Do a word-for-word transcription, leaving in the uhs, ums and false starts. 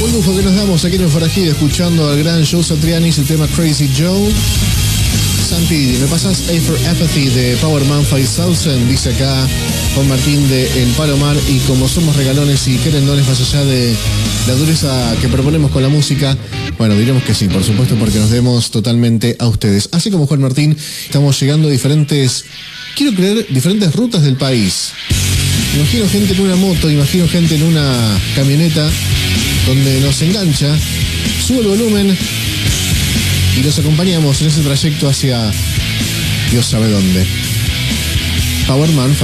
Un lujo que nos damos aquí en el Forajido, escuchando al gran Joe Satriani, su tema Crazy Joe. Santi, ¿me pasas A for Apathy de Power Man cinco mil? Dice acá Juan Martín de El Palomar. Y como somos regalones y querendones más allá de la dureza que proponemos con la música, bueno, diremos que sí, por supuesto, porque nos debemos totalmente a ustedes. Así como Juan Martín, estamos llegando a diferentes, quiero creer, diferentes rutas del país. Imagino gente en una moto, imagino gente en una camioneta, donde nos engancha, sube el volumen y los acompañamos en ese trayecto hacia Dios sabe dónde. Power Man